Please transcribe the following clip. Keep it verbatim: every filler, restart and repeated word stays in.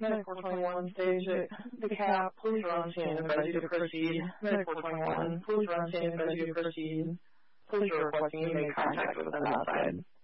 Medic four twenty-one, stage at the cap. Please run stand and advise you to proceed. Medic four twenty-one, please run stand and advise you to proceed. Please are requesting you make contact with them outside.